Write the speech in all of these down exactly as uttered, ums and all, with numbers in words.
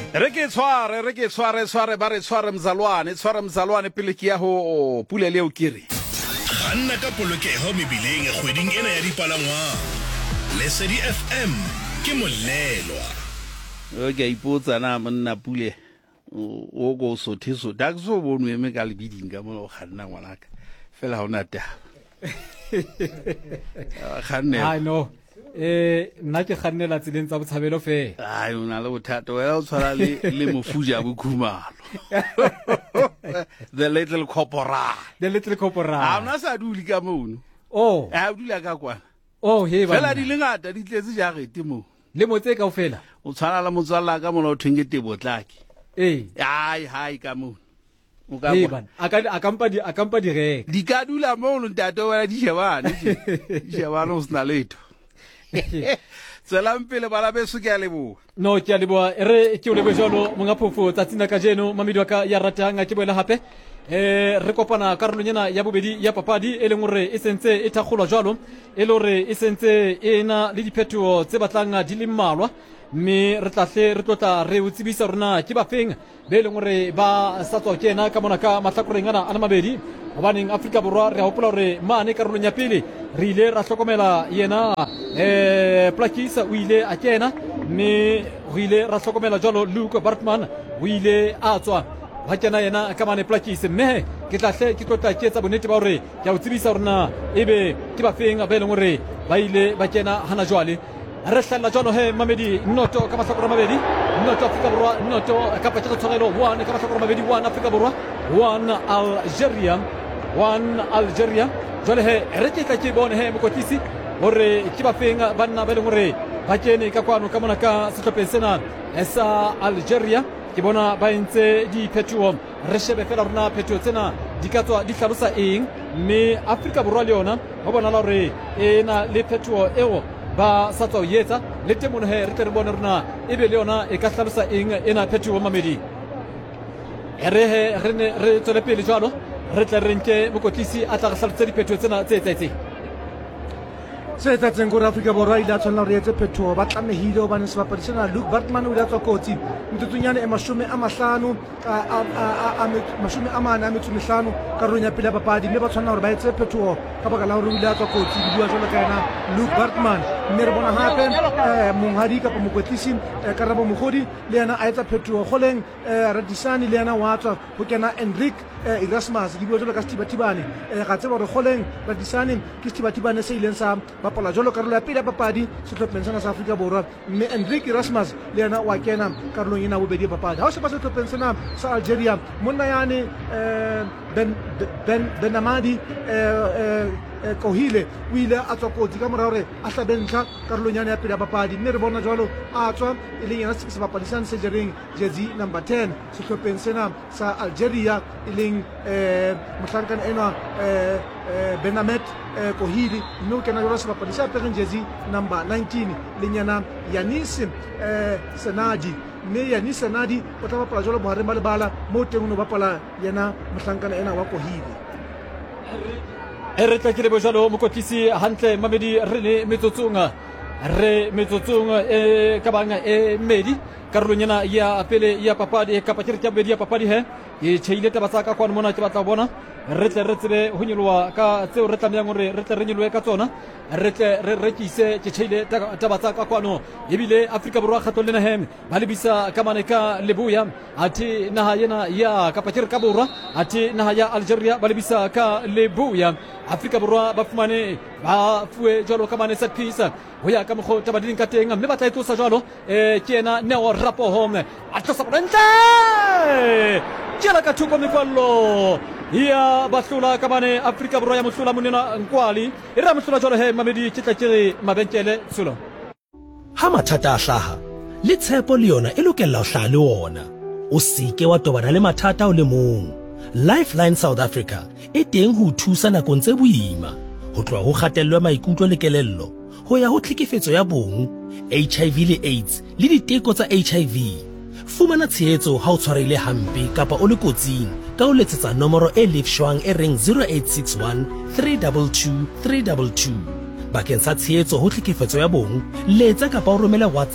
re ke tshware re ke tshware tshware ba re tshware mzalwane tshware mzalwane pele ke ya ho pule leo kere ganna ka polokeho mebileng kgweding ena ya dipalangwang Lesedi F M ke molelwa okay ipotsa na monna pule o go sothiso da go bonwe me ka lebiding ka mo ganna ngwanaka fela ha ona taba ganne I know eh nna ke gannela tseleng tsa botshabelo fe ai una le bothata wa o tshwara le le mofuja bokhumalo the little corporal the little corporal a ona sa duli ka mono oh a dula ka kwana oh he ba fela di lengata di tletse ja gete mo le motse ka ofela o tshwana la motswalla ka mona o thwenge tebotlaki eh ai hai ka mono o ka hey ban aka akampa di akampa di re di ka dula mono ntate wa di shebane di shebane o sna letho Salampele bala besu ke alebo no ke alebo re ke o lebo jalo monga phofo tsa tsina ka jeno mamedi ka ya ratanga ke boela hape eh re kopana karolonyana ya bobedi ya papadi e leng hore e sentse e thakgolwa jalo e le hore e sentse ena le diphetoho tse batlang di le mmalwa mme re tlahle re tlotla re o tsebisa rona ke ba feng be leng hore ba sa tswa kena ka mona ka matlakoreng ana ana mabedi hobaneng Afrika Borwa re hopola hore mane karolong ya pele re ile ra hlokomela yena eh Plakisa o ile a kena mme o ile ra hlokomela jalo Luke Bartman o ile a tswa wa kena yena ka mane Plakisa mme ke tlahle ke tlotla ke etsa bonnete ba hore ke a o tsebisa rona ebe ke ba feng ba leng hore ba ile ba kena hana jwale re hlalla jalo he mamedi noto ka mahlakore mabedi noto Afrika Borwa noto ka patsa tshwarelo one ka mahlakore mabedi one Afrika Borwa one Algeria one Algeria jole he re ke ka ke bone he mokotisi hore ke ba fenga banna ba le hore ba kene ka kwano ka mona ka setlhopheng sena sa Algeria ke bona ba entse di phethoho re shebe fela rona phethoho tsena di ka tswa di hlalosa eng mme Afrika Borwa le yona ho bona la hore ena le phethoho eo ba sa tswa yetsa le temono he re tle re bone rona e be le yona e ka hlalosa eng ena phethoho mamedi re he re ne re tsole pele jalo re tle re nke mokotlisi a tla hlalosa diphethoho tsena tse etsetseng se etsetseng gore Afrika Borwa ile a tshwanela re etse phethoho ba tlamehile hobane sebapadi sena Luke Bartman o ile a tswa kotsi metsotsonyane e mashome a mahlano mashome a mane a metso mehlano karolong ya pele ya papadi mme ba tshwanela hore ba etse phethoho ka baka la hore o ile a tswa kotsi di bua jwalo ka yena Luke Bartman mme re bona hape monghadi kapa mokwetlisi Karabo Mogodi le yena a etsa phethoho goleng Radisani le yena wa tswa ho kena Enric Erasmus di bua jwalo ka Setibatibane ga tseba hore goleng Radisani ke Setibatibane se ileng sa bapala jwalo karolo ya pele ya papadi sehlopheng sena sa Afrika Borwa mme Enric Erasmus le yena wa kena karolong ena bobedi ya papadi ha o sheba sehlopheng sena sa Algeria monna yane Ben Ben Benamadi Kohile o ile a tswa kotsi ka mora hore a hlabentlha karolong ya pele ya papadi mme re bona jwalo a tswa e leng yena sebapadi sa Sejereng jersey number ten sehlopheng sena sa Algeria e leng mohlankana ena Benamet Kohili mme o kena jwalo sebapadi sa apereng jersey number nineteen leng yana Yanis Senadi mme Yanis Senadi o tla bapala jwalo bohareng ba lebala mo teng o no bapala yena mohlankana ena wa Kohili e re tla ke le bojalo mokotlisi hantle mamedi re le metsotsong re metsotsong e ka banga e medi karolonyana ya pele ya papadi e kapa ke re ke bedi ya papadi he e tshile taba tsa ka kwana mona ke batla bona re tle re tsebe ho nyolwa ka tseo re tlameang hore re tle re nyolwe ka tsona re tle re rekise ke tshile taba tsa ka kwano ebile Afrika Borwa kgatlo lena hem ba lebisa ka mane ka Leboya ati naha yena ya kapa ke re ka Borwa ati naha ya Algeria ba lebisa ka Leboya Afrika Borwa ba fumane ba fuwe jwalo ka mane set piece ho ya ka mokgo taba di ka teng mme ba tla itlosa jwalo e ke ena Neo Rapohong a tlosa bontle jela ka thoko mekwallo ya bahlula ka bane Afrika Borwa ya mohlula monena Nkwali e ra mohlula jwalo he mamedi ke tla ke mabenkele tsulo ha mathata a hlaha le tshepo le yona e lokela ho hlaha le wona o seke wa tobana le mathata o le mong Lifeline South Africa e teng ho thusa nakong tse boima ho tloha ho kgatello ya maikutlo le kelello ho ya ho tlhekefetso ya bong H I V le AIDS le diteko tsa H I V fumana tshehetso ha o tshwarehile hampe kapa o le kotsing ka o letsetsa nomoro e lefshwang e reng zero eight six one three two two three two two bakeng sa tshehetso ho tlhekefetso ya bong letsa kapa o romela WhatsApp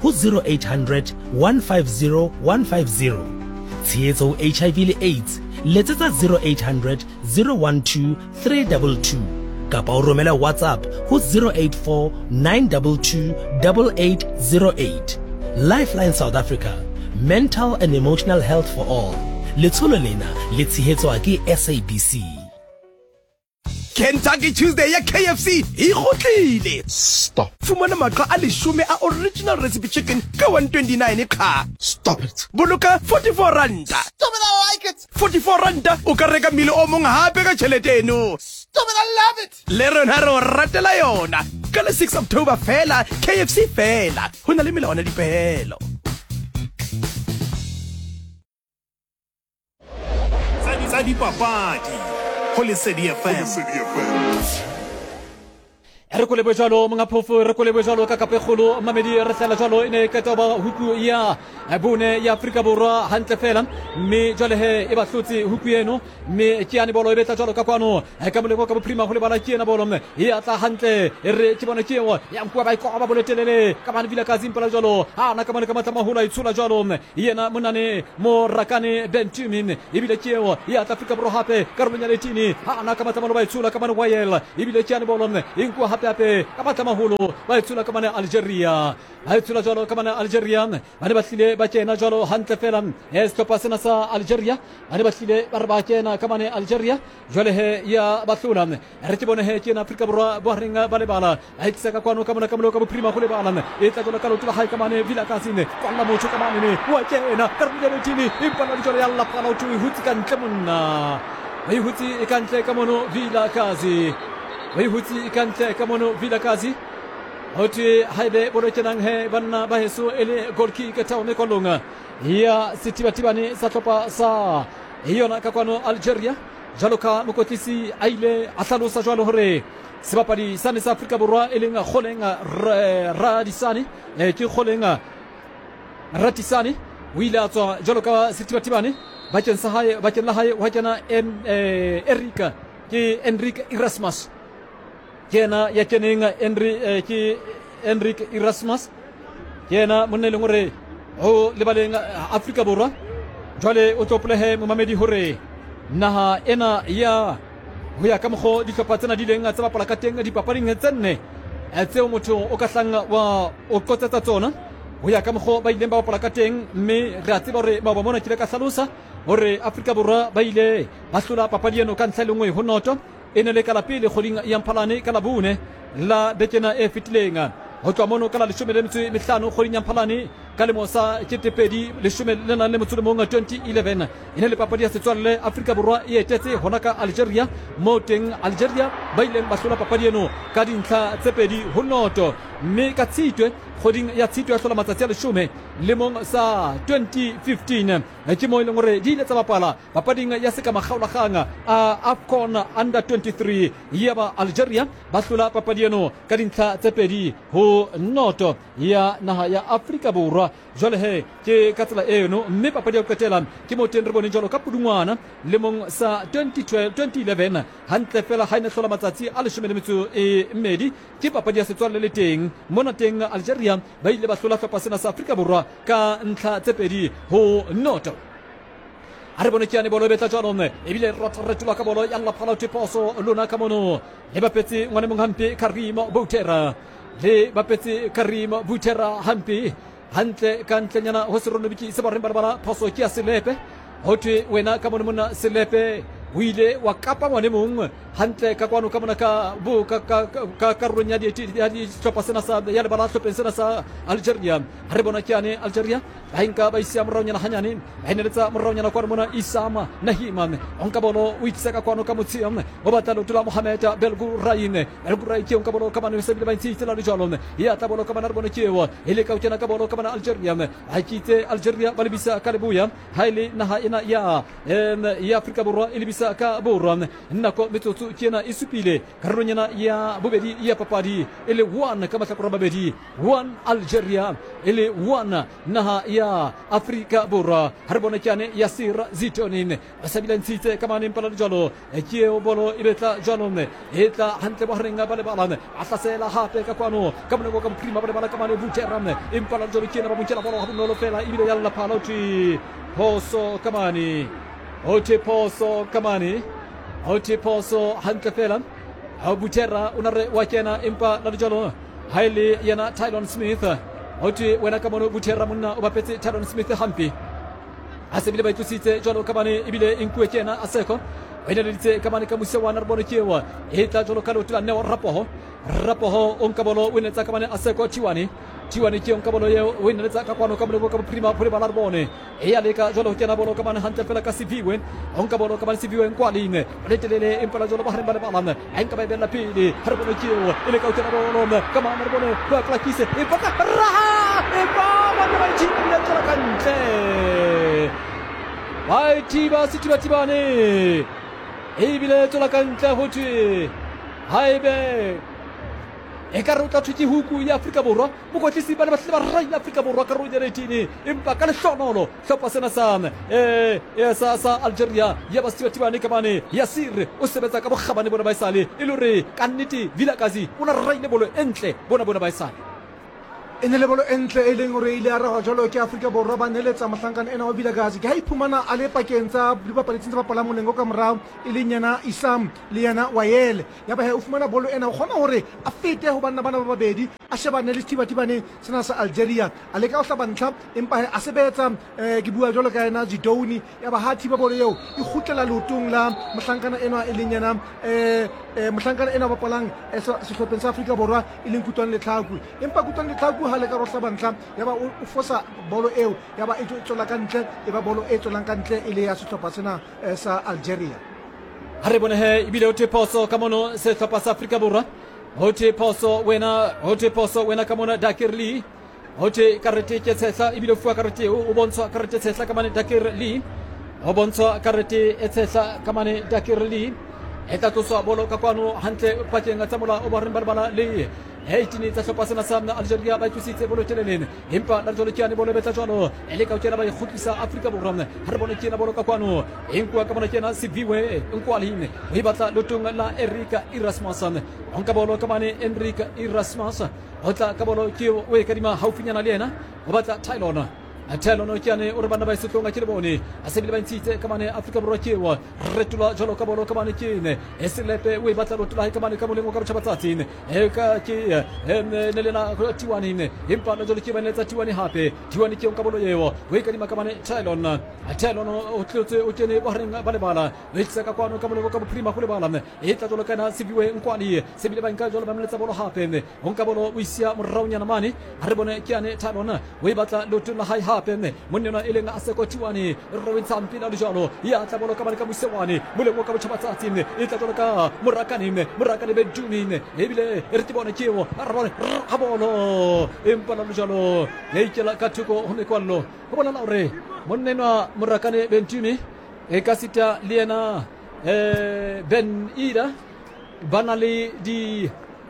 ho zero eight hundred, one five zero, one five zero. Tshehetso H I V le AIDS, letsetsa zero eight hundred, zero one two, three two two. Kapa o romela WhatsApp ho zero eight four, nine two two, eight eight zero eight. Lifeline South Africa, mental and emotional health for all. Letsholo lena le tshehetswa ke S A B C. Kentucky Tuesday ya K F C e gotlile. Stop. Fumana matla a leshome a original recipe chicken ka one twenty-nine ka. Stop it. Boloka forty-four randa. Stop it, I like it. forty-four randa o ka reka mile o mong hape ka tšhelete eno. Stop it, I love it. Le rona re o ratela yona. Ka le six October fela, K F C fela. Ho na le melawana dipehelo. Tsa dipapadi go Lesedi F M. re ko le bojalo monga phofo re ko le bojalo ka kapegolo mamedi re tlela jalo ene ka toba huku ya bone ya Afrika Borwa hantle fela mme jole he e ba hlotse huku eno mme ke ane bolo e betla jalo ka kwano ka moleko ka boprima go le bala ke ena bolo mme e atla hantle re ke bona ke wa ya mkwa ba ikoba bolo telele ka bana vila ka zimpala jalo ha na ka mane ka matama hula itsula jalo yena monane mo rakane bentumin e bile ke wa ya Afrika Borwa hape ka runya letini ha na ka matama ba itsula ka mane wayel e bile ke ane bolo mme inkwa hape ka matama hulu ba itsula ka mane Algeria ba itsula jalo ka mane Algeria bane ba tlile ba kena jalo hantle fela e stopa sena sa Algeria bane ba tlile ba ba kena ka mane Algeria jole he ya batlula re ke bone he ke na Afrika Borwa bo ringa ba le bala a itsa ka kwano ka mane ka molo ka boprima go le bala e tla gola ka lo tla ha ka mane vila ka sine kwa la motho ka mane ne wa kena ka re le tini e pala jole ya la pala tu hutsi ka ntle monna ba hutsi e ka ntle ka mono vila kazi ba hutsi e ka ntle ka mono vila kazi hoti haibe bolo kenang he banna ba heso ele golki ka taw me kolonga ya sitibatibani sa topa sa yona ka kwano Algeria jaloka mokotisi aile asalo sa jwalo hore sebapadi sane sa Afrika Borwa elenga kholenga radisani e ke kholenga ratisani wila tswa jaloka sitibatibani ba ken sa hae ba ken la hae wa kena en Erika ke Enrique Erasmus kena ya kenenga Henry ki Enrique Erasmus kena monele ngore o lebalenga Afrika Borwa jole o toplehe Mamedi hore naha ena ya ho ya kamgo di tlopatsena di lenga tsa bapala ka teng di paparing tsenne tseo motho o ka hlanga wa o kotsetsa tsona ho ya kamgo ba ile ba bapala ka teng mme re a tseba hore ba ba mona kile ka hlalosa hore Afrika Borwa ba ile ba hlola papadi eno ka ntlha lengwe ho noto ene le kala pele kholinga ya mphalane kala bune la bekena e fitlenga ho tswa mono kala leshome le metso e mehlano kholinga mphalane ka le mosa ketepedi leshome le na le motso le monga twenty eleven ene le papadi ya setswalle Afrika Borwa e etetse hona ka Algeria mo teng Algeria ba ile ba hlola papadi eno ka dintlha tse pedi ho noto mme ka Tshitwe khoding ya Tshitwe ya hlola matsatsi a leshome le mong sa twenty fifteen ke mo ile ngore di ile tsa bapala papading ya seka makgaola khanga a AFCON under twenty-three ya ba Algeria ba hlola papadi eno ka dintlha tse pedi ho noto ya naha ya Afrika Borwa jole he ke katsela eno mme papadi ya ketela ke mo teng re bone jalo ka Pudungwana le mong sa twenty twelve twenty eleven hantle fela ha ine hlola matsatsi a leshome le metso e mmedi ke papadi ya setswalle le teng mona teng Algeria ba ile ba hlola fapa sena sa Afrika Borwa ka ntlha tse pedi ho noto a re bone ke ane bolo betla jalo mme ebile re tula ka bolo ya la phala tiposo lona ka mono le bapetse ngwane mong hampe Karim Boutera le bapetse Karim Boutera hampe hantle ka ntlenyana ho se rono biki se ba re bana phoso ke ya Selepe hotwe wena ka mono mona Selepe wile wa kapa ngwane mong hantle ka kwano ka mona ka bu ka ka ka ka ronya di ya di tsopa sena sa ya le bala tsopa sena sa Algeria re bona kyane Algeria ba hinka ba isia mronya na hanyane ba hineletsa mronya na kwa mona Isama Nahima onka bolo witsa ka kwano ka mutsiam o batalo tula Mohamed Belguraine Belguraine ke onka bolo ka mano se ba ntsi tla le jalo ya ta bolo ka mana bona kewa ile ka utena ka bolo ka mana Algeria ha kite Algeria ba lebisa ka lebuya haile na ha ina ya ya Afrika Borwa ilibisa ka Borwa nako metsotso metsotso ke ena e supile karolonyana ya bobedi ya papadi e le one ka mahlakore a mabedi one Algeria e le one naha ya Afrika Borwa ha re bona kyane ya Sira Zitonin ba sa bila ntshitse ka mane mpala jalo ke o bolo e betla jalo e tla hantle ba renga ba le balane a hlasela hape ka kwano ka mone go ka prima ba le bala ka mane Buteram impala jalo ke na ba motšela bolo ha bonolo fela ebile ya la phala uthi Poso kamani Ote Poso kamani Ote Poso hantle fela ha Butera unare wa kena impa la jalo haile yana Tylon Smith Ote wena ka mono Butera munna o bapetse Tylon Smith hampi asebile ba itusitse jalo kamani ibile inkwe kena aseko ene ditse kamani ka musewa na bono kewa eta jalo ka lotla ne rapoho rapoho onka bolo winetsa kamani aseko Tiwani Tiwani ke onka bolo ye winetsa ka kwano ka bolo ka prima pole balar bone e ya leka jalo kena bolo kamani hante fela ka siviwe onka bolo kamani siviwe kwalime letelele impala jalo bahre bale balam enka ba bella pili har bono kewa ile ka kena bolo kamani bono ba klakise e baka raha e ba ba ba chile jalo kante vai tiba sitiba tibane ebile tola kantle hothi haibe e ka ruta thuti huku ya Afrika Borwa mokotlisi ba le batle ba raila Afrika Borwa ka rodi retini empa ka le hlonolo hlopa sena sam eh ya sa sa Algeria ya basiwa tibane ka bane Yasir o sebetsa ka bogabane bona ba isale e le re ka nnete Vilakazi una raile bolo entle bona bona ba isale ene le bolo entle e leng gore ile a ra jalo ke Afrika Borwa ba neletsa mahlankana ena wa Vilakazi ke ha iphumana a le pakeng tsa dibapadi tse bapala molengo ka morao e leng yana Isam le yana Wayele ya ba he o fumana bolo ena o kgona hore a fete ho banna bana ba babedi a shebane le tiba tibane sena sa Algeria a le ka o hlaba ntlha empa he a sebetsa ke bua jalo ka yana Zidoni ya ba ha tiba bolo eo e khutlela lotong la mahlankana ena e leng yana eh mahlankana ena bapalang sehlopheng sa Afrika Borwa e leng Kutwane le Tlhaku empa Kutwane le Tlhaku ha le ka rohla bantla ya ba o fosa bolo eo ya ba e tsola ka ntle e ba bolo e tsolang ka ntle e le ya sehlopha sena sa Algeria ha re bone he ibile o te Poso ka mono sehlopha sa Afrika Borwa o te Poso wena o te Poso wena ka mona Dakir Lee o te karete ke tshehla ibile fua karete o bontsha karete tshehla ka mane Dakir Lee o bontsha karete e tshehla ka mane Dakir Lee eta tsosa bolo ka kwano hantle pakeng tsa mola o ba reng bala le eighteen tsa hlopa sena sa Algeria ba itsitse bolo teleleng empa la jolo kiane bolo betla jolo ele ka utela ba ikhutlisa Afrika Borwa ha re bone kena bolo ka kwano enkwa ka bona kena siviwe nkwalime e batla lotong la Erika Erasmussen onka bolo ka mane Enrika Erasmussen otla ka bolo ke o e kadima haufinyana le yena o batla Tylon Atelo no kiane o re bana ba isotlonga ke le bone a sebile ba ntshitse ka mane Afrika Borwa kewa retula jolo ka bolo ka mane kene e selepe o e batla lotula ka mane ka molengo ka botshabatsatsi e ka ke ne le na Tiwani ne empa na jolo ke ba netsa Tiwani hape Tiwani ke ka bolo yewo o e kadima ka mane Tylon Atelo no o tlotse o kene ba renga ba le bala le tsa ka kwano ka molengo ka prima go le bala e tla jolo kana sibiwe nkwani sebile ba nka jolo ba mletsa bolo hape ne onka bolo o isia moraunyana mane ha re bone kiane Tylon o e batla lotula hai pene monena ile nga aseko Tiwani Robin Sampina le jalo ya tla bolo ka bana ka Musewani molengo ka botshabatsatsi e tla jolo ka Morakani ne Morakani Benjuni ne ebile re tibone kewo arabone ha bolo empa le jalo e ikela ka thuko hone kwallo ho bona laure monena Morakani Benjuni e kasita liena e Ben Ida banali di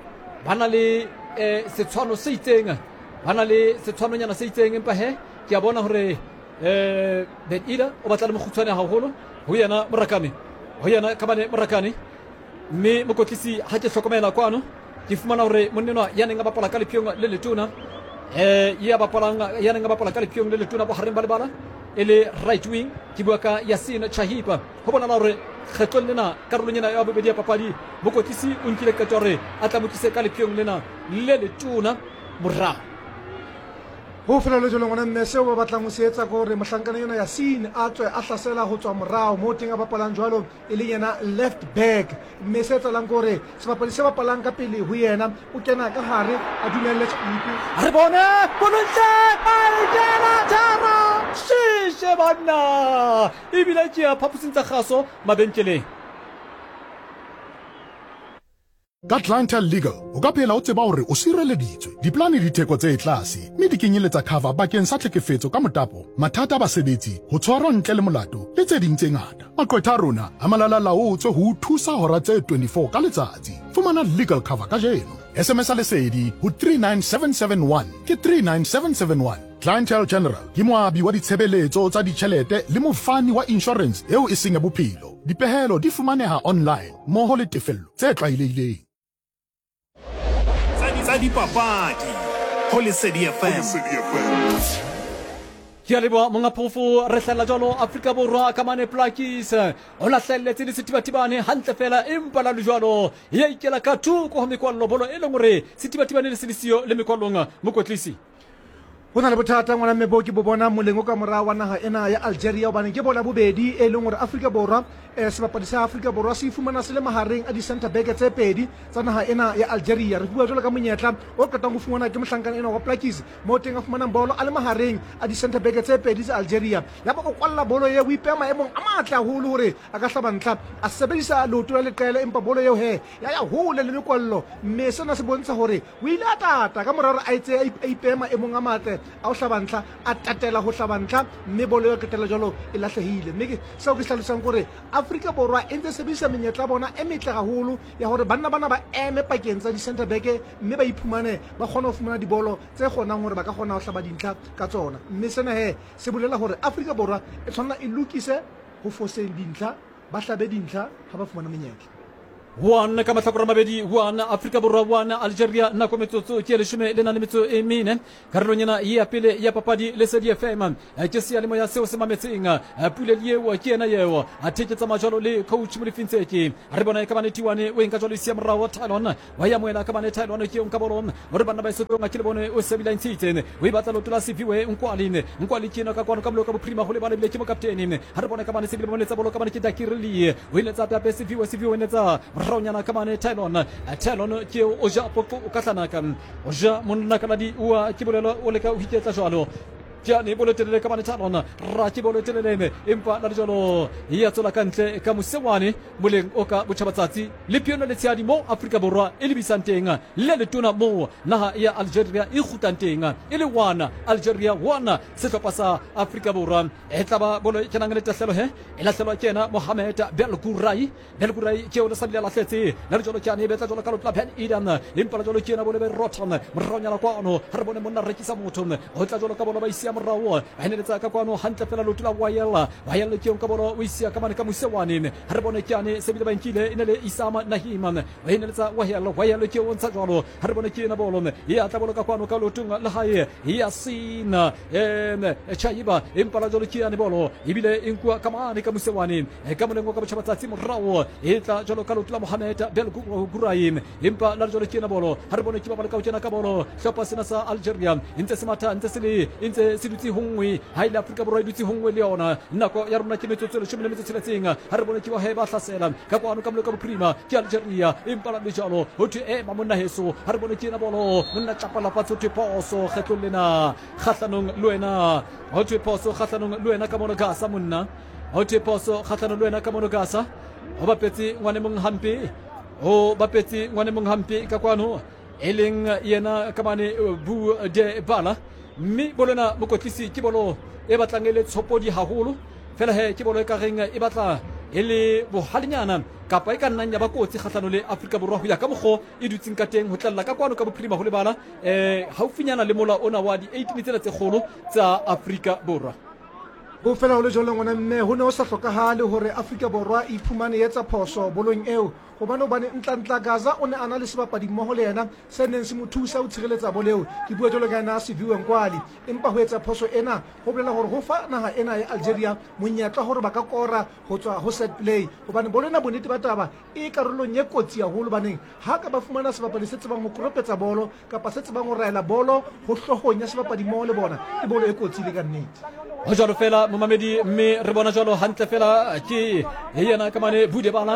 banali e setshwano se itseng banali setshwano nyana se itseng empa he ke a bona hore eh Ben Ida o batla le mogutshwane haholo ho yena Morakani ho yena ka bane Morakani mme mokotlisi ha ke hlokomela kwano ke fumana hore monenwa ya neng ba bapala ka lephiong le letona eh ya bapala ya neng ba bapala ka lephiong le letona ba hareng ba le bala ele right wing ke bua ka Yasin Chahipa ho bona hore kgetlo lena karolong ena ya bobedi ya papadi mokotlisi o nkile ka tore a tla motlise ka lephiong lena le letona morao ho fela le jolo ngwana mme seo ba batlang ho se etsa go re mohlankana yona ya Yasin a tswe a hlasela ho tswa morao mo teng a bapalang jwalo e le yena left back mme se tsalang gore se bapali se bapalang ka pele ho yena o kena ka hare a dumelle tshimpi re bona bonontle a dela tara shishe bana ibile ke a phapusintsa kgaso mabenkeleng Ka Clientele Legal o ka phela o tseba hore o sireleditswe diplane di theko tse tlase mme di kenyeletsa cover bakeng sa tlhekefetso ka motapo mathata a basebetsi ho tshwarwa ntle le molato le tse ding tse ngata maqwetha a rona a malalalaotswe ho thusa hora tse twenty-four ka letsatsi fumana legal cover ka jeno S M S a lesedi ho three nine seven seven one ke three nine seven seven one. Clientele General ke moabi wa ditshebeletso tsa ditjhelete le mofani wa insurance eo e seng ya bophelo dipehelo di fumaneha online mmoho le tefello tse tlwaelehileng. Tsa dipapadi ho Lesedi F M. Ke a leboha monga phofo re hlalla jwalo Afrika Borwa ka mane Plakis o lahlelletse le setibatibane hantle fela empa la jwalo ya ikela ka thuko ho mekwallo bolo e leng hore setibatibane le sedisiyo le mekwallong mokotlisi. Ho na le bothata ngwana mmebo ke bo bona molengo ka mora wa naha ena ya Algeria hobane ke bona bobedi e leng hore Afrika Borwa eh, sebapadi sa Afrika Borwa se fumana se le mahareng a di center back tse pedi tsa naha ena ya Algeria re bua jwalo ka monyetla o qetang go fumana ke mohlankana ena wa Plakis mo teng a fumana bolo a le mahareng a di center back tse pedi tsa Algeria ya ba o kwalla bolo ye o ipeha maemong a matla haholo hore a ka hlabantla a sebedisa loto le leqele empa bolo eo he ya ya hole le mekwallo mme sena se bontsha hore o ile a tata ka moraro a itse a ipeha maemong a matla a o hlabantla a tatela ho hlabantla mme bolo yo ketela jalo e lahlehile mme ke seo ke hlalosang gore Afrika Borwa e ntse sebedisa menyetla bona e metle haholo ya hore banna bana ba eme pakeng tsa di center back mme ba iphumane ba kgona ho fumana dibolo tse kgonang hore ba ka kgona ho hlaba dintlha ka tsona mme sena he se bolela hore Afrika Borwa e tshwana e lokise ho foseng dintlha ba hlabe dintlha ha ba fumana menyetla. One ka mahlakore mabedi one Afrika Borwa one Algeria nako metsotso ke leshome le na le metso e mene karolong ena ya pele ya papadi Lesedi F M ke se le moya seo se mametseng pule le eo ke ena eo a theketsa majalo le coach Molefintseki re bona ka bane tiwane o enka jalo sia morao Thailand wa ya moela ka bane Thailand ke onka bolo re bana ba isetlo nga ke le bone o sebila ntshitse o ibatla lotla siviwe nkwali nkwali kena ka kwano ka mlo ka boprima go le bana bile ke mo kapteni re bona ka bane sebile bone tsa bolo ka bane ke dakirili o ile tsa tape siviwe siviwe netsa raonyana ka mane Thailand Thailand ke o ja poko o katlana ka o ja monna ka di wa ke bolelo o le ka o hitetsa jwalo Tiani bolo telele ka mane Thailand ra ke bolo telele empa la jalo ya tsola kantle ka mosewani boleng o ka botjhabatsatsi le piona le tsiadi mo Afrika Borwa e le bisanteng le le tona mo naha ya Algeria e khutanteng e le wana Algeria wana sehlopha sa Afrika Borwa e tlaba bolo kenang le tahlelo he e lahlelwa kena Mohamed Belgourai Belgourai ke o le sabile la hletse la jalo kyane betla jalo ka lo tla Ben Idan empa la jalo kena bolo be rotan mronya kwa no re bone monna rekisa motho o tla jalo ka bolo ba isia morao a neletsa ka kwano hantle fela lotula wa yella wa yella ke onka bolo o isia ka mane ka musewani re bone kyane sebile ba nkile ine le Isama Nahiman wa neletsa wa yella wa yella ke ontsha jalo re bone ke na bolo ya tla bolo ka kwano ka lotunga la hae ya sina em Chaiba impala jalo ke ane bolo ibile inkwa ka mane ka musewani ka molengo ka botshabatsatsi morao e tla jalo ka lotula Mohamed Belgourai impa la jalo ke na bolo re bone ke ba ka utena ka bolo hlopa sena sa Algeria ntse semata ntse sele ntse sidutsi hongwe ha ile Afrika Borwa idutsi hongwe le yona nako ya rona ke metsotso le tshimile metso tsheletseng ha re bone ke wa he ba hlasela ka kwano ka mlo ka boprima ke Algeria impala le jalo ho thwe e mamonna heso ha re bone ke na bolo monna tlapala patso thwe poso kgetlo lena khatlanong le wena ho thwe poso khatlanong le wena ka mono gasa monna ho thwe poso khatlanong le wena ka mono gasa ho bapetsi ngwane mong hampe ho bapetsi ngwane mong hampe ka kwano eleng yena ka mane bu de bala mme bolena mokotlisi ke bolo e batlang ele tshopodi haholo fela he ke bolo e ka reng e batla ele bohalinyana kapa e ka nnang ya ba kotsi kgatlano le Afrika Borwa ho ya ka mokgo e dutseng ka teng ho tlalla ka kwano ka boprima ho le bala eh haufinyana le mola ona wa di eighteen tsela tse kgolo tsa Afrika Borwa bo fela ho le jolo ngwana mme ho ne o sa hlokahale hore Afrika Borwa e iphumane etsa phoso bolong eo hobane bane ntla Gaza o ne ana le sebapadi mmoho le yena se neng se mo thusa ho tshireletsa boleo ke bua jolo ka yena se viwe nkwali empa ho etsa phoso ena ho bolela hore ho fa naha ena ya Algeria monyetla hore ba ka kora ho tswa ho set play hobane bolena bonete ba taba e karolong ye kotsi ya holo baneng ha ka ba fumana sebapadi se tsebang ho kropetsa bolo kapa se tsebang ho raela bolo ho hlohonya ya sebapadi mmoho le bona e bolo e kotsi le ka nnete ho jalo fela momamedi mme re bona jalo hantle fela ke yena ka mane bude balan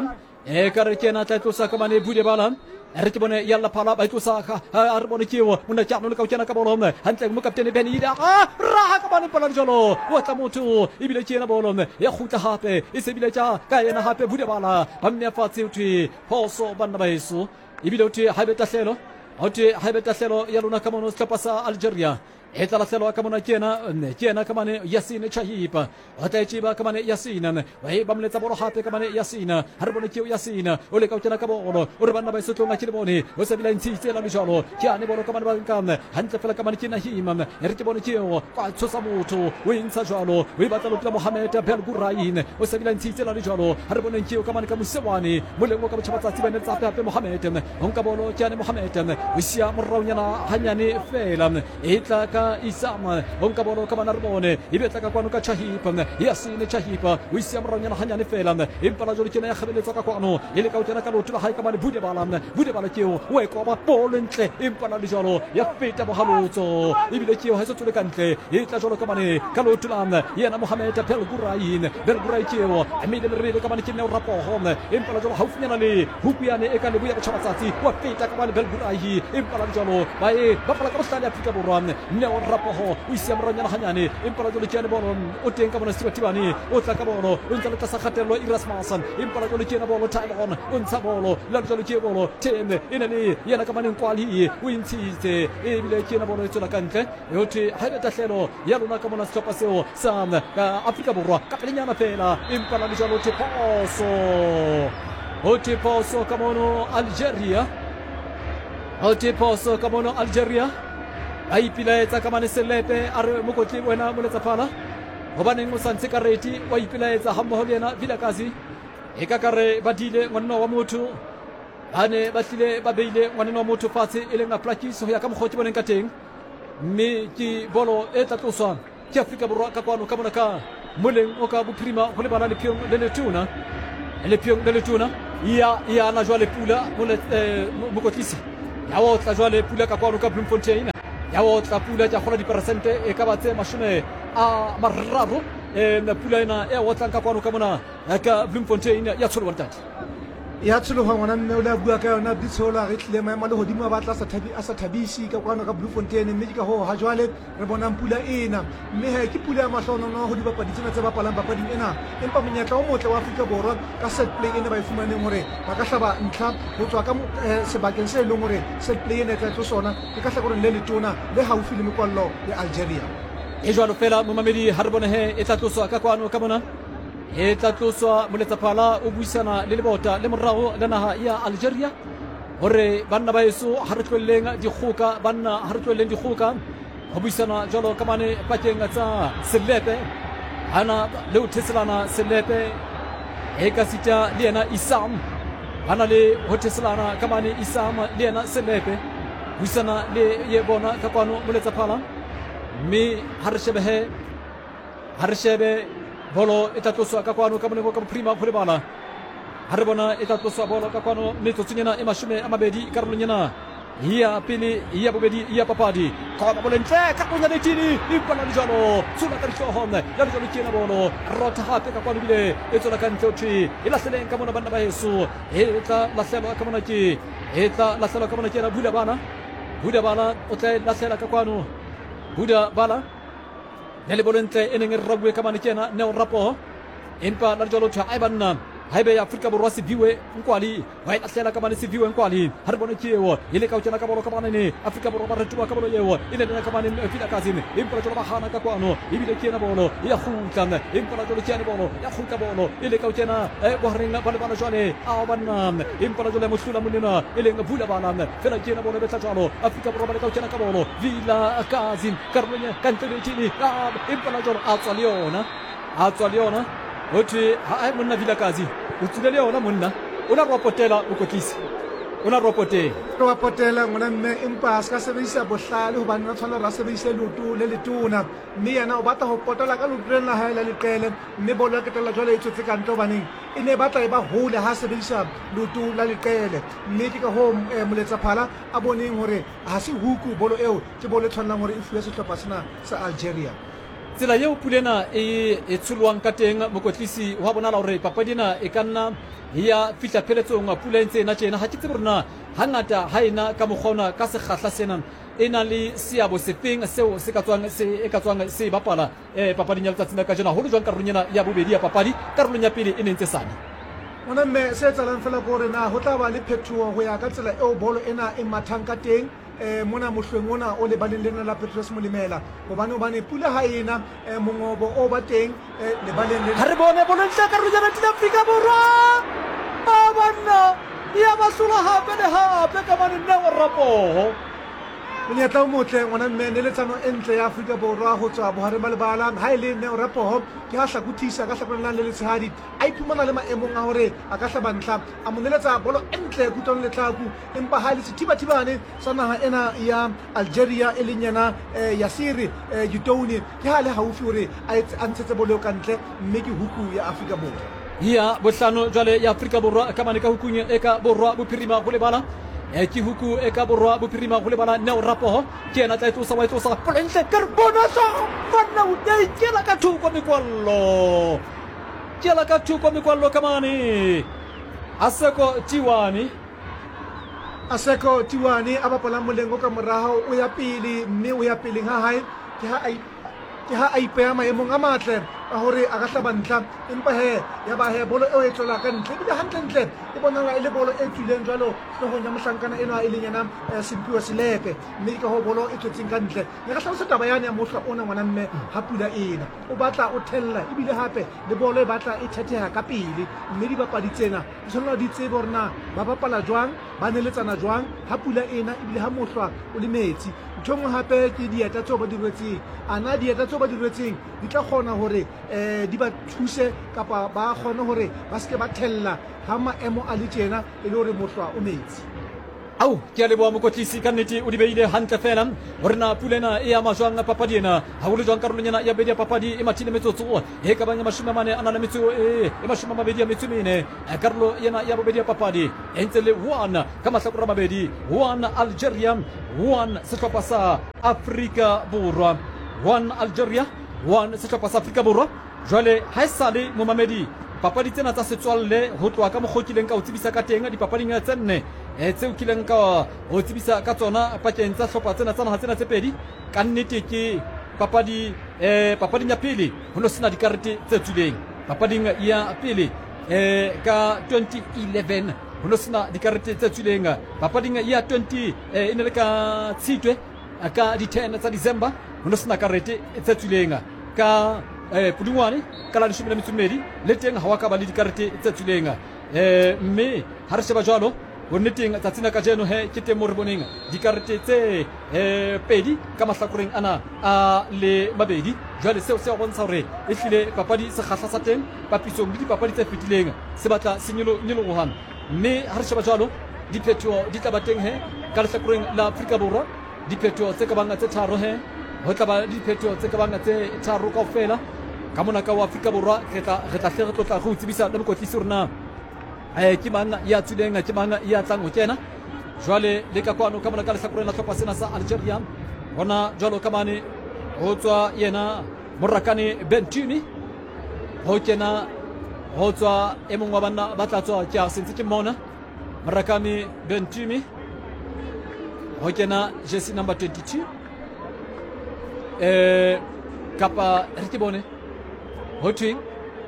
e ka re kena tla tlosa ka mane bude bala re ke bone yalla phala ba tlosa ka a re bone kewo mona tjano le ka tjena ka bolo mne hantle mo kaptene Benida a ra ka bane pala jolo wa tla motho e bile tjena bolo mne ya khutla hape e se bile tja ka yena hape bude bala ba mne fatse uthi phoso banna ba yeso e bile uthi ha beta hlelo uthi ha beta hlelo ya lona ka mono sehlopha sa Algeria e tla hlelo ka mona kena kena ka mane Yasin Chahipa wa tla chiba ka mane Yasin wa e ba mle tsa bolo hape ka mane Yasin ha re bone ke Yasin o le ka tjena ka bolo o re banna ba sotlo nga tshilebone o se bila ntshitse la dijalo ke ane bolo ka mane ba nkana hantle fela ka mane ke Nahima e re ke bone ke o kwa tshosa motho o intsha jalo o e batla lo tla Mohamed Bel Gurain o se bila ntshitse la dijalo ha re bone ke o ka mane ka Musewani molengo ka botjha tsa bane tsa hape Mohamed on ka bolo ke ane Mohamed o sia moraunyana hanyane fela e tla ka Isama on ka bolo ka mane re bone e betla ka kwano ka Chahipa Yasin Chahipa o sia moraunyana hanyane fela empa la jolo kena ya khabeletsa ka kwano ile ka utena ka lo tla hae ka mane bude bala bude bala ke o o e kwa ba bolo ntle empa la dijalo ya feta bohalotso e bile ke o ha se tsole kantle e tla jolo ka mane ka lo tla yena Mohamed Bel Gurain Bel Gurain ke o amile le re ka mane ke ne o rapo home empa la jolo haufinyana le hupiane e ka le buya botshabatsatsi wa feta ka mane Bel Gurain empa la dijalo ba e ba pala ka bohlale Afrika Borwa ne o rapo ho o isia moranyana hanyane empa la jolo ke ne bolo o teng ka mona Sibatibani o tla ka bolo o ntse le tsa khatelo Erasmussen empa la jolo ke ne bolo Tylon o ntsha bolo la jolo ke bolo teme ene le yena ka mane Nkwali o intshitse e bile ke ne bolo e tsela kantle e uthi ha beta hlelo ya lona ka mona sehlopha seo sa ka Afrika Borwa ka pelenyana fela empa la jolo te poso o te poso ka mono Algeria o te poso ka mono Algeria a ipilaetsa ka mane Selepe a re mokotli wena moletsa phala hobaneng o santse ka reti wa ipilaetsa ha mmoho le yena Vilakazi e ka kare ba dile ngwana wa motho ane ba tlile ba beile ngwana wa motho fatshe e leng a practice ho ya ka mokgoti boneng ka teng mme ke bolo e tla tloswa ke Afrika Borwa ka kwano ka mona ka moleng o ka boprima ho le bana le piong le letuna le piong le letuna ya ya na jwa le pula mo le mokotlisi ya o tla jwa le pula ka kwano ka Bloemfontein ya o tla pula ja gola di persente e ka batse mashome a mararo e na pula ina e o tla ka kwano ka mona ka Bloemfontein ya tsholo ntati ya tshologa ngwana mme o le a bua ka yona ditshola re tlile maemo a le godimo a batla a sa thabisi ka kwano ka Bloemfontein mme ke ka hoo ha jwale re bonang pula ena mme he ke pula ya mahlohonolo go dibapadi tsena tse bapalang papading ena empa monyetla o motle wa Afrika Borwa ka set play ene ba e fumaneng gore ba ka hlaba ntlha go tswa ka sebakeng se e leng gore set play ene tla tlosona ke ka hlakoreng le letona le haufi le mekwallo ya Algeria e jwalo fela momamedi ha re bone he e tla tloswa ka kwano ka mona e tla tloswa moletsaphala o buisana le lebota le morago le naha ya Algeria hore banna ba eso ha re tlwelleng dikgoka banna ha re tlwelleng dikgoka ho buisana jalo ka mane pakeng tsa Selepe ana le o theselana Selepe e ka sita le yena Isam ana le ho theselana ka mane Isam le yena Selepe buisana le ye bona ka kwano moletsaphala mme ha re shebe he ha re shebe bolo e tla tloswa ka kwano ka monego ka boprima go le bana ha re bona e tla tloswa bolo ka kwano metsotsonyana e mashome a mabedi karolonyana ya pele ya bobedi ya papadi ka ba bolo ntle ka konya le tini e bana le jalo tsula ka dihlohong ya le jalo ke na bolo rota hape ka kwano bile e tsona ka ntle uthi e lahleleng ka mona banna ba heso e tla lahlelwa ka mona ke e tla lahlelwa ka mona ke na Buda bana Buda bana o tla lahlela ka kwano Buda bana nele bolente ene nge rabwe ka mane kena ne o rapo empa la jolo tha ai banna haibe ya Afrika Borwa se biwe Nkwali wa ila hlela ka mane se biwe Nkwali har bona kiewo ile ka utena ka bolo ka bana ne Afrika Borwa ba retuwa ka bolo yewo ile dena ka mane Vilakazi empa la jolo ba hana ka kwano ibile kena bolo ya khutla empa la jolo kena bolo ya khutla bolo ile ka utena e bohrenga bana bana jole a banna empa la jolo musula munena ile nga Buda bana fela kena bolo betla jalo Afrika Borwa ba ka utena ka bolo Vilakazi karlonya kantele tini empa la jolo a tsaliona a tsaliona othi ha monna Vilakazi o tsulele yona monna o la ropotela o kotlisi o la ropotela ro potela ngwana mme empa ska sebedisa bohlale hobane o tshwana ra sebedisa lutu le letona mme yana o batla ho potela ka lutu la hae la leqele mme bolo ke tla jwale e tsotse ka nto baneng e ne batla e ba hole ha sebedisa lutu la leqele mme ke ka ho moletsaphala a boneng hore ha se huku bolo eo ke bolo tshwanang hore e fuwe sehlopha sena sa Algeria tsela yeo pulena e e tshulwang ka teng mokotlisi wa bonala hore papadi ena e ka nna ya fihla pheletsong pula ntse ena tjena ha ke tsebe rona hangata ha ena ka mokgona ka sekgahla sena e na le seabo sefeng seo se ka tswang se e ka tswang se bapala eh papading ya letsatsing ka jena holo jwang karolong ena ya bobedi ya papadi karolong ya pele e ne ntse sane ona mme se tsalang fela gore na ho tla ba le phethoho ho ya ka tsela eo bolo ena e mathang ka teng eh mona mohlweng ona o le baleng lena la Petrus Molimela hobane hobane pula ha ena mongobo o ba teng le baleng le ha re bone bolo ntle karolong ya Afrika Borwa ba banna ya basula hape le hape ka mane nne wa rapoho monyetla o motle ngwana mme neletsano e ntle ya Afrika Borwa ho tswa bohare ba lebala ha ile nne o rapoho ke ha hlakuthisa ka hlakolang le letshehadi a iphumana le maemong a hore a ka hlabantla a moneletsa bolo e ntle kutlong le tlaku empa ha le sethibathibane sa naha ena ya Algeria e leng yana Yassir Yitouni ke ha le haufi hore a ntshetse bolo ka ntle mme ke huku ya Afrika Borwa ya bohlano jwale ya Afrika Borwa ka mane ka hukunye e ka borwa bophirima go lebala e ke huku e ka borwa bophirima go lebala ne o rapoho ke ena tla itlosa wa itlosa polentle carbona sa fana o dai ke la ka thuko mikwallo ke la ka thuko mikwallo ka mane Aseko Tiwani Aseko Tiwani a bapala molengo ka moraho o ya pele mme o ya pele ha hae ke ha ai ke ha a ipeha maemong a matle a hore a ka hlabantla empa he ya ba he bolo e tswela ka ntle bile hantle ntle e bonala e le bolo e tswileng jwalo le ho nya mohlankana ena e leng yana Simpiwa Selepe mme ka ho bolo e tswetseng ka ntle ne ka hlalosa taba yana ya mohla ona ngwana mme ha pula ena o batla o thella e bile hape le bolo e batla e thetheha ka pele mme di bapadi tsena di tshwanela di tsebe hore na ba bapala jwang ba neletsana jwang ha pula ena e bile ha mohla o le metsi ntho hape ke dieta tseo ba di rwetseng ana dieta tseo ba di rwetseng di tla kgona hore eh di ba thuse kapa ba kgone hore ba se ke ba thella ha maemo a le tjena e le hore mohlwa o metsi au ke a leboha mokotlisi ka nnete o di beile hantle fela hore na pulena e ama jwang papadi ena ha o le jwang karolong ena ya bedi ya papadi e mathile metsotso e ka banya mashome mane a na le metso e e mashome a mabedi ya metso mene karolo ena ya bobedi ya papadi e ntse le one ka mahlakore a mabedi one Algeria one sehlopha sa Afrika Borwa one Algeria one sehlopha sa Afrika Borwa jwale ha e sale momamedi papadi tsena tsa setswalle ho tloha ka mokhokileng ka o tsebisa ka teng dipapading tse nne e tseo kileng ka o tsebisa ka tsona pakeng tsa hlopha tsena tsa naha tsena tse pedi ka nnete ke papadi eh papading ya pele ho no sena dikarete tse tswileng papading ya pele eh ka twenty eleven ho no sena dikarete tse tswileng papading ya twenty eh ine le ka Tshitwe ka di ten tsa December ho no sena karete tse tswileng ka eh Pudungwane ka la leshome le metso e mmedi le teng ha wa ka ba le dikarete tse tswileng eh mme ha re sheba jwalo bonneteng tsatsina ka jeno he ke teng mo re boneng dikarete tse eh pedi ka mahlakoreng ana a le mabedi jwale seo se a bontsha hore e hlile papadi se kgahla sa teng papisong le dipapadi tse fetileng se batla senyolo nyolohan mme ha re sheba jwalo diphetho di tla ba teng he ka lehlakoreng la Afrika Borwa diphetho tse ka banga tse tharo he ho tla ba diphetho tse ka banga tse tharo kaofela ka mona ka wa Afrika Borwa re tla re tla hle re tlotla go tsebisa le mokotlisi rona eh ke mang ya tsulenga ke mang ya tlang ho kena jwale le ka kwano ka mona ka lehlakoreng la hlopha sena sa Algeria hona jwalo ka mane ho tswa yena Morakane Bentumi ho kena ho tswa e mongwe wa bana ba tla tswa ke a sentse ke mona Morakane Bentumi ho kena jersey number twenty-two eh kapa re ke bone ho twing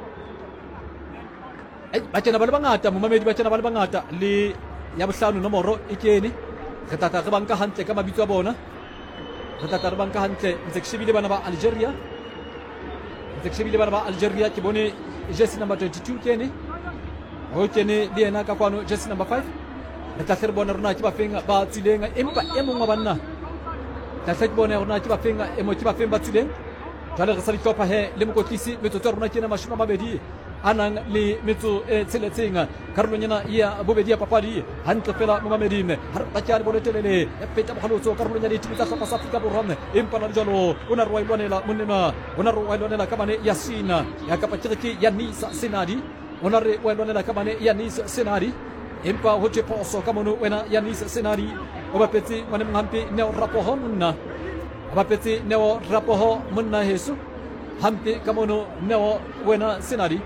eh ba tsena ba le bangata momamedi ba tsena ba le bangata le ya bohlano nomoro e kene re tata re banka hantle ka mabitso a bona re tata re banka hantle ntse ke shebile bana ba Algeria ntse ke shebile bana ba Algeria ke bone jersey number twenty-two kene ho kene le ena ka kwano jersey number five re tla re bona rona ke ba fenga ba tsileng empa e mongwe wa banna tla se ke bona rona ke ba fenga e mo ke ba feng ba tsileng jwale re sa di hlopa he le mokotlisi metsotso rona ke na mashome a mabedi anang le metso e tsheletseng karolong ena ya bobedi ya papadi hantle fela momameding ha re tla bolo telele e peta bogolotso karolong ya ditimi tsa hlopha sa Afrika Borwa empa la jalo o na re wa ilwanela monema o na re wa ilwanela ka mane ya Sina ya kapa ke ya Nisa Senadi o na re wa ilwanela ka mane ya Nisa Senadi empa ho tse poso ka mono wena ya Nisa Senadi o bapetse ngwane mhampe ne o rapoho monna o bapetse ne o rapoho monna heso hampe ka mono Neo wena Senadi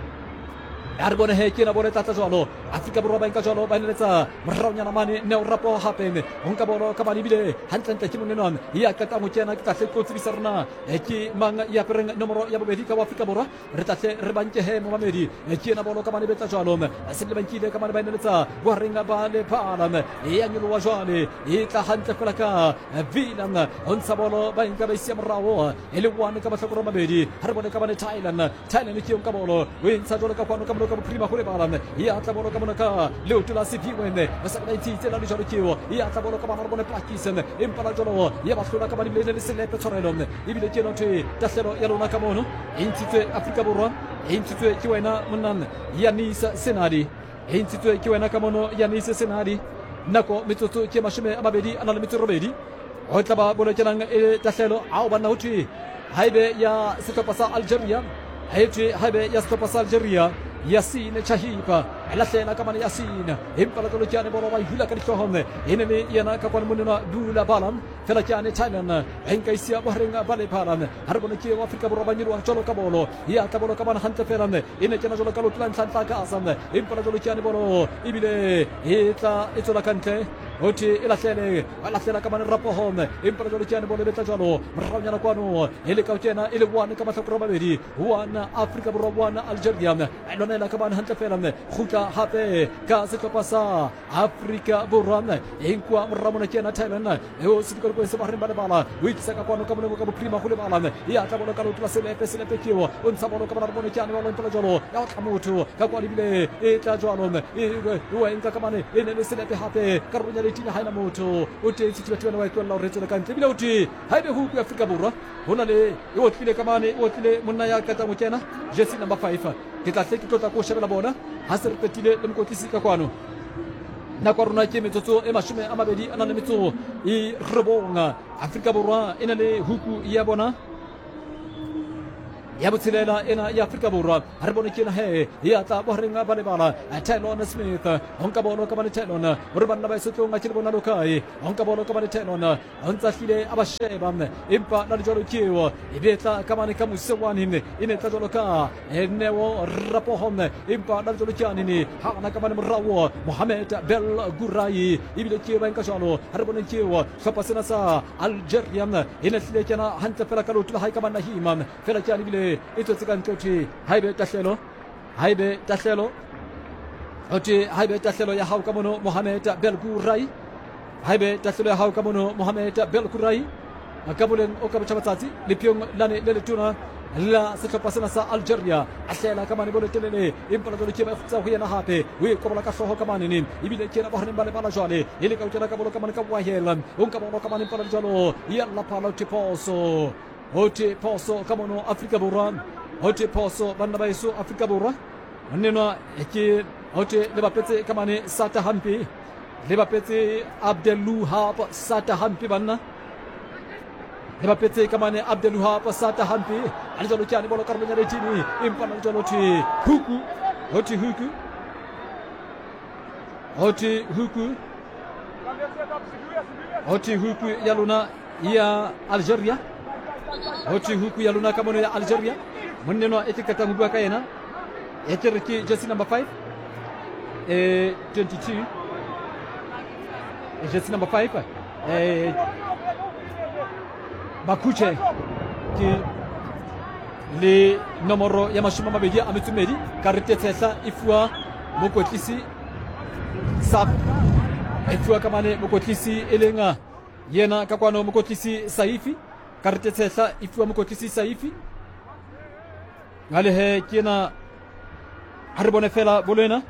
ar bone he kina bone tata jolo Afrika Borwa ba nka jolo ba neletsa moraunya na mane Neo rapo hape onka bolo ka bani bile hantlante ke monenon ya ka ta mo kena ka tle ko tsibisarna e ki manga ya pereng nomoro ya bobedi ka Afrika Borwa re tatle re banke he mo mamedi e kina bolo ka bani betla jolo se le banki le ka bani ba neletsa wa renga ba le palam e ya nyolo wa jole e tla hantle fela ka vilan onsa bolo ba nka ba sia morao e le wana ka ba tlhokoro mabedi har bone ka bani Thailand Thailand ke onka bolo we ntsha jolo ka kwano ka ka prima hore balan ya tla bolo ka mona ka le utula se viwene sa ka itse tse la le jalo keo ya tla bolo ka bana bone plakisen impala jolo ya ba hlola ka bani le le se le petsorelo ibile ke no tse tahlelo ya lona ka mono intitwe Afrika Borwa intitwe ke wena monnan Yanisa Senadi intitwe ke wena ka mono Yanisa Senadi nako metsotso ke mashome a mabedi ana le metso robedi o tla ba bolo kelang e tahlelo a o bana ho thwe haibe ya sehlopha sa Algeria haitwe haibe ya sehlopha sa Algeria Yasin Chahipa elahlela ka bana Yasin impala tolo kyane bolo ba hula ka dihlohone enene yana ka kwana monena dula balam fela kyane Thailand enka isia bohrenga bale balam har bona ke wa Afrika Borwa ba nyirwa jolo ka bolo ya ta bolo ka bana hante ferane ene kyana jolo ka lotlan tlantla ka asam impala tolo kyane bolo ibile eta etola kante oti elahlele alahlela ka bana rapo home impala tolo kyane bolo beta jolo mraunya na kwano ele ka kyana ele wana ka mathokro mabedi wana Afrika Borwa wana Algeria elona ka bana hante ferane khuta hape ka sehlopha sa Afrika Borwa enkwa mramona kyana Thailand eo sikolo ko se bahre bana bala witsa ka kwano ka mona ka prima khule bala ya ta bolo ka lotla sele pe sele pe kiwa on sa bolo ka bana bona kyana wala ntla jolo ya ta moto ka kwali bile e ta jolo e o enka ka mane ene le sele pe hape ka ronya le tina haina moto o te tsi tsi wa kwa la retso ka ntle bile uti haide hu ku Afrika Borwa hona le o tlile ka mane o tlile monna ya ka ta mo kyana jersey number five ke tla tle ke tota ko shebela bona ha se re petile le mokotlisi ka kwano na kwa rona ke metsotso e mashome a mabedi a na le metso e rebonga Afrika Borwa ena le huku ya bona ya botselela ena ya Afrika Borwa re bone ke na he ya tla bohrenga ba le bala Taylor Smith onka bolo ka ba le Taylor re banna ba setlo nga ke bona lokai onka bolo ka ba le Taylor ontsa hlile abasheba impa na jolo kiwo ibeta ka mane ka musewani ne ine tla jolo ka enewo rapo home impa na jolo kyani ni ha na ka mane mrawo Mohamed Bel Gurai ibile kiwa nka jolo re bone kiwo khapasena sa Algeria ine hlile kana hanta fela ka lutla hai ka bana himam fela kyani bile ito tsikan toti haibe tahlelo haibe tahlelo oti haibe tahlelo ya hauka mono Mohamed Belgurai haibe tahlelo ya hauka mono Mohamed Belgurai akabulen okabucha batsatsi lipiong lane lele tuna la sehlopha sena sa Algeria ahlela ka mane bolo telele impala tolo ke ba futsa ho yena hape we ko bola ka hloho ka mane nin ibile ke na ba hore bale bala jwale ile ka utela ka bolo ka mane ka wahela onka bolo ka mane pala jwalo ya la pala tiposo Hote poso kamono Afrika Borwa hote poso banna baiso Afrika Borwa nena eke hote le bapetse kamane sata hampi le bapetse Abdelouhab sata hampi banna le bapetse kamane Abdelouhab sata hampi ali jalo kyani bolo karmenya retini impana jalo ti huku hote huku hote huku hote huku yaluna ya Algeria Hoti huku ya luna kamono ya Algeria Mweneno etikata ngubwa kayena Etiriki jersey number five E twenty-two Jersey number five E Bakuche Ki Le nomoro ya mashuma mabedi ametumedi Karite tesa ifua Mokotlisi Sap Ifua kamane mokotlisi elenga Yena kakwano mokotlisi Saifi Karite tsa ifua mokotlisi Saifi ngale he kena aribone fela bolena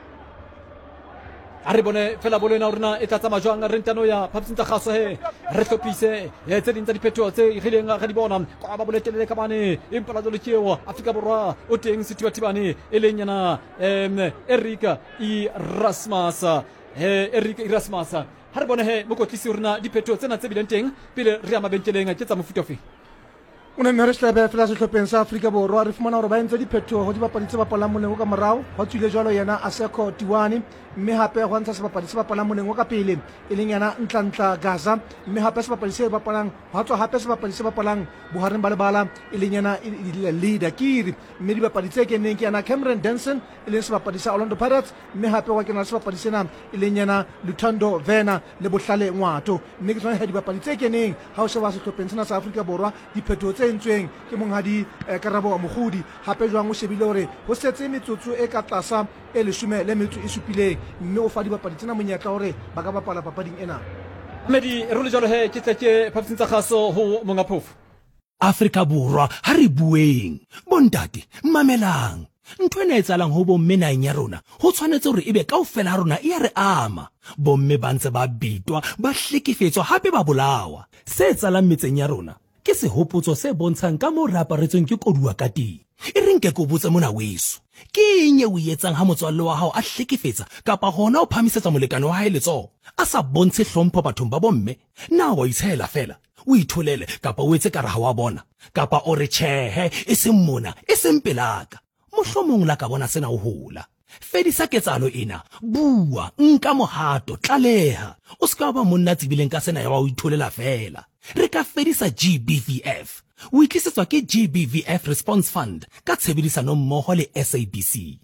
aribone fela bolena urna etatsa majwanga rentano ya papsinta khaso he retopise ya tsedinta dipeto tse igilenga ga dibona kwa ba boletele ka bane impala do lekewa Afrika Borwa o teng sitwatibane elenyana em Erika I Rasmus eh Erika I Rasmus har bona he mokotlisi urna dipeto tsena tse bilenteng pele re ama bentelenga ke tsa mofutofi o ne nne re hlebe fela sehlopheng sa Afrika Borwa re fumana hore ba entse diphetoho dibapadi tse bapalang moleng ka morao ba tswile jwalo yena Aseko Tiwani mme hape go ntsha sebapadi se bapalang moleng ka pele e leng yana Ntlantla Gaza mme hape sebapadi se bapalang ho tswa hape sebapadi se bapalang bohareng ba lebala e leng yana Leader Kiri mme dibapadi tse keneng ke yana Cameron Denson e leng sebapadi sa Orlando Pirates mme hape wa kena sebapadi sena e leng yana Luthando Vena le Bohlale Ngwato mme ke tsona dibapadi tse keneng ha o sheba sehlopheng sena sa Afrika Borwa diphetoho tse entsweng ke monghadi Karabo wa Mogodi hape jwang o shebile hore ho setse metsotso e ka tlasa e leshome le metso e supileng mme o fa dibapadi tsena monyetla hore ba ka bapala papading ena Medi role jalo he ke tleke phaposing tsa kgaso ho monga phofu Afrika Borwa ha re bueng bontate mamelang ntwe ena e tsalang ho bomme nang ya rona ho tshwanetse hore ebe kaofela ha rona e ya re ama bomme ba ntse ba bitwa ba hlekefetswa hape ba bolawa se tsalang metseng ya rona ke sehopotso se bontshang ka mo re aparetsweng ke koduwa ka teng e reng ke go botse mona weso ke eng o etsang ha motswalle wa hao a hlekefetsa kapa hona o phamisetsa molekane wa hae letso a sa bontshe hlompho bathong ba bomme na wa itshela fela o itholele kapa o etse kare ha wa bona kapa o re chehe e seng mona e seng pelaka mohlomong la ka bona sena o hola fedisa ketsalo ena bua nka mohato tlaleha o ska ba monna tsibileng ka sena ya wa o itholela fela re ka fedisa G B V F o itlisetswa ke G B V F Response Fund ka tshebedisano mmoho le S A B C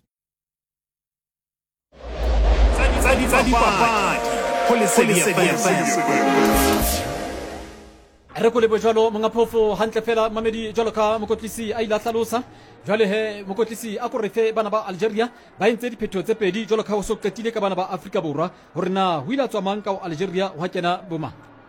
Tsadi tsadi papadi ho Lesedi F M re ko le bojalo monga phofo hantle fela mamedi jwalo ka mokotlisi a ila hlalosa jwale he mokotlisi a korefe bana ba Algeria ba entse diphetho tse pedi jwalo ka ho so qetile ka bana ba Afrika Borwa hore na ho ila tswa mang ka Algeria ho kena boma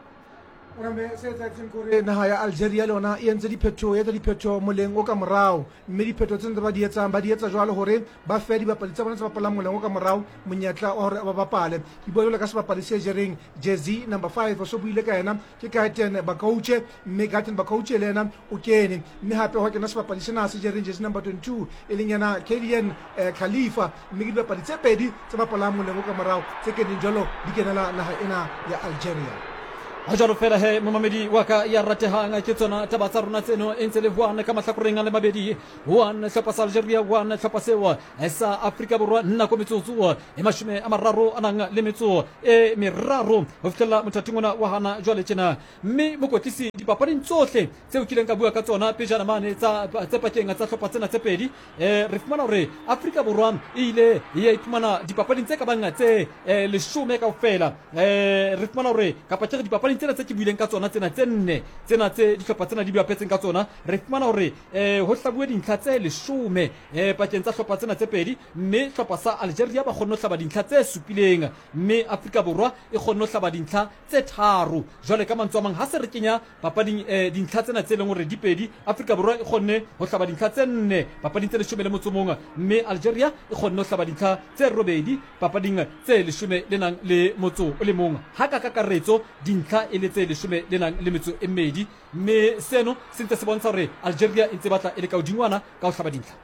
Rambe se etsang gore naha ya Algeria le yona e entse diphetho etsa diphetho moleng o ka morao mme diphetho tse ntse ba di etsang ba di etsa jwalo hore ba fe dibapadi tsa bona tse bapalang moleng o ka morao monyetla hore ba bapale ke bua jwalo ka sebapadi se jereng jersey number five so buile ka yena ke Gaten Bakouche mme Gaten Bakouche le yena o kene mme hape ho kena sebapadi sena se jereng jersey number twenty-two e leng yana Kylian Khalifa mme dibapadi tse pedi tse bapalang moleng o ka morao tse keneng jwalo di kenela naha ena ya Algeria ha jalo fela he momamedi wa ka ya ratehang ke tsona taba tsa rona tseno e ntse le buana ka mahlakoreng a le mabedi one hlapa sa Algeria one hlapa sewa sa Afrika Borwa nna ko metsotso e mashome a mararo anang le metso e meraro ho fitela mothatingwana wa hana jwale tjena mme mokotlisi dipapading tsohle tseo kileng ka bua ka tsona pejana mane tsa tse pakeng tsa hlopha tsena tse pedi e re fumana hore Afrika Borwa e ile ya iphumana dipapading tse ka bang tse leshome kaofela e re fumana hore kapa tse dipapading tsena tse ke buileng ka tsona tsena tse nne tsena tse dihlopha tsena di bapetseng ka tsona re fumana hore eh ho hlabuwe dintlha tse leshome eh pakeng tsa hlopha tsena tse pedi mme hlopha sa Algeria ba kgonne ho hlaba dintlha tse supileng mme Afrika Borwa e kgonne ho hlaba dintlha tse tharo jwale ka mantswe a mang ha se re kenya papading eh dintlha tsena tse leng hore di pedi Afrika Borwa e kgonne ho hlaba dintlha tse nne papading tse leshome le motso mong mme Algeria e kgonne ho hlaba dintlha tse robedi papading tse leshome le nang le motso o le mong ha ka kakaretso dintlha e le tse leshome le nang le metso e mmedi mme seno se ntse se bontsha hore Algeria e ntse batla e le ka hodingwana ka ho hlaba dintlha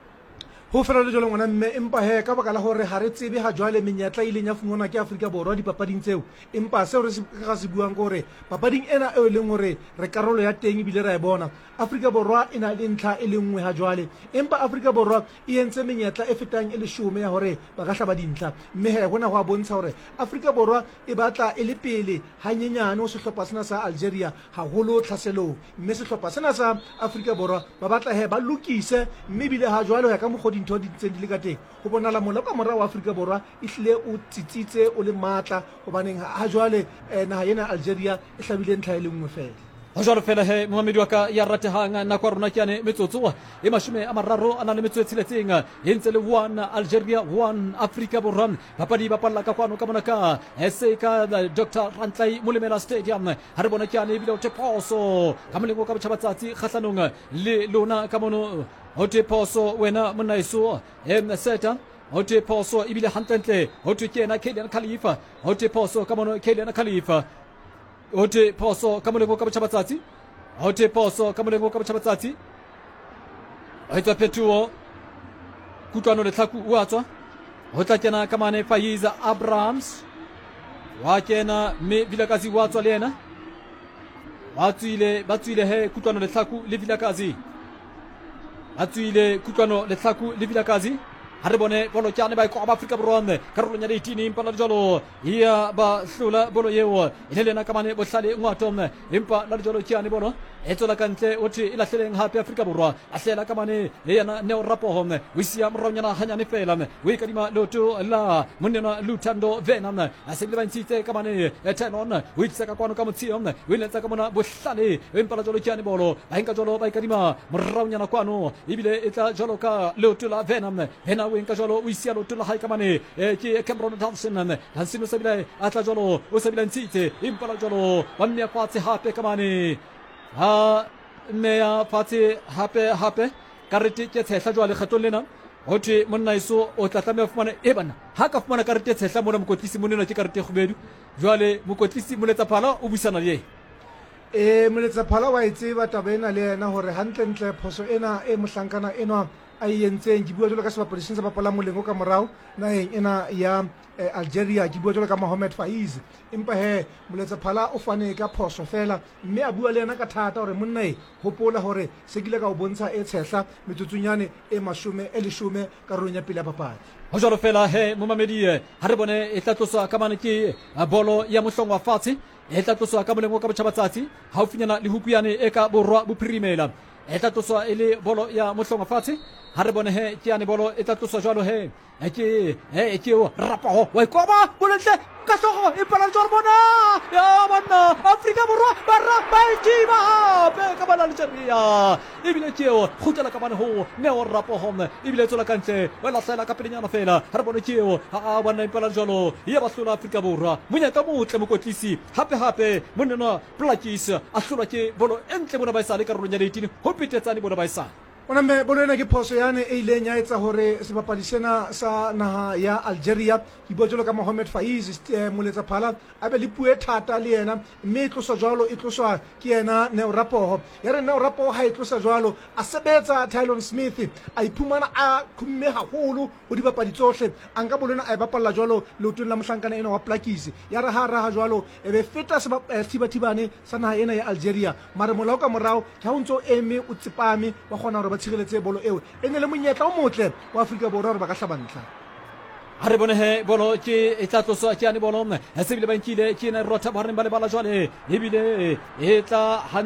ho fela le jalo ngwana mme empa he ka baka la hore ha re tsebe ha jwale menyetla ile nya fungwana ke Afrika Borwa dipapading tseo empa se re se ka se buang gore papading ena e leng hore re karolo ya teng bile ra e bona Afrika Borwa ina le ntlha e le nngwe ha jwale empa Afrika Borwa e entse menyetla e fetang e le shome ya hore ba ka hlaba dintlha mme he hona ho a bontsha hore Afrika Borwa e batla e le pele ha nyenyane o se hlopha sena sa Algeria ha holo tlhaselong mme se hlopha sena sa Afrika Borwa ba batla he ba lokise mme bile ha jwale ya ka mogodi ntho di tseng di le ka teng go bonala mola ka mora wa Afrika Borwa e hlile o tsitsitse o le matla gobaneng ha jwale naha ena Algeria e hlabile ntlha e le nngwe fela ho jwalo fela he mohamedi wa ka ya ratehang na kwa rona kyane metsotso e mashome a mararo ana le metso e tsheletseng e ntse le one Algeria one Afrika Borwa papadi ba palla ka kwano ka mona ka se ka Doctor Rantlai Molemela Stadium ha re bona kyane ebile o teposo ka molengo ka botjhabatsatsi kgahlanong le lona ka mono o teposo wena monna iso em seta o teposo ebile hantle o tekena Kylian Khalifa o teposo ka mono Kylian Khalifa Ote poso ka molengo ka botjhabatsatsi Ote poso ka molengo ka botjhabatsatsi a etsa phethuo kutlwano le tlhaku wa tswa ho tla kena ka mane Faiza Abrahams wa kena me Vilakazi wa tswa le yena ba tswile ba tswile he kutlwano lehlaku le Vilakazi ba tswile kutlwano lehlaku le Vilakazi ha re bone bolo tjane ba ikoba Afrika Borwa karolong ya eighteen impa la jalo ya ba hlola bolo yeo ile lena ka mane bohlale ngwatom impa la jalo tjane bolo e tsola ka ntle o thi ila hleleng hape Afrika Borwa a hlela ka mane le yana Neo Rapoho o isia moronyana hanyane fela o ikadima loto la monena Lutando Venam a se le ba ntshitse ka mane tenon o itse ka kwano ka motsio o ile tsa ka mona bohlale impa la jalo tjane bolo ba nka jalo ba ikadima moronyana kwano ibile etla jalo ka loto la Venam hena o nka jalo o isia loto la haika mane ke Cameron Thompson Hansin o sabile atla jalo o sabile ntshitse impa la jalo ba mme kwatse hape ka mane ha meya fati hape hape karete ke tshehla jwa le kgetong lena hothi monna iso o tla tlameha fumana e bana ha ka fumana karete tshehla mona mokotlisi monena ke karete khubedu jwale mokotlisi moletsa phala o buisana le e moletsa phala wa itse ba tabena le yena hore hantle ntle phoso ena e mohlankana enwa a yentseng ke bua jolo ka sebapadi se bapala molengo ka morao naheng ena ya Algeria ke bua jolo ka Mohamed Faiz empa he moletsa phala o fane ka phoso fela mme a bua le yena ka thata hore monna e hopola hore se kile ka o bontsha e tshehla metutsunyane e mashume e leshome ka ronya pele ya papadi ho jalo fela he momamedi ha re bone e tla tlosa ka mane ke bolo ya mohlongwa fatshe e tla tlosa ka molengo ka botjhabatsatsi ha o finyana le hukuyane e ka borwa bophirimela e tla tloswa e le bolo ya mohlongwa fatshe ha re bone he ke ane bolo e tla tloswa jwalo he ke he ke o Rapoho wa ikoba bolentle ka hlogo e pala jwalo bona ya bana Afrika Borwa ba rapa diba be ka bana Algeria ibile ke o khutela ka bana ho Neo Rapoho ibile tsola ka ntle wa la sela ka pelenyana fela ha re bone ke o ha bana e pala jwalo ya ba hlola Afrika Borwa monyaka motle mokotlisi hape hape monena Plakis a hlola ke bolo entle bona ba isale ka rolong ya eighteen ho petetsane bona ba isale ona me bolo ena ke phoso yane e ileng ya etsa hore sebapadi sena sa naha ya Algeria ke bua jolo ka Mohamed Faiz moletsa phala a be le pue thata le yena mme e tloswa jwalo e tloswa ke yena Neo Rapoho ya re Neo Rapoho ha e tloswa jwalo a sebetsa Tylon Smith a iphumana a khumme haholo ho dibapadi tsohle a nka bolo ena a e bapalla jwalo leotong la mohlankana ena wa Plakis ya re ha raha jwalo e be feta thibathibane sa naha ena ya Algeria mare molao ka morao ha o ntso eme o tsepame wa kgona hore ba tshireletse bolo eo e ne le monyetla o motle wa Afrika Borwa hore ba ka hlabantla ha re bone he bolo ke e tla tloswa ke ane bolo se bile ba nkile ke na rota ba re ba le bala jwale ebile e tla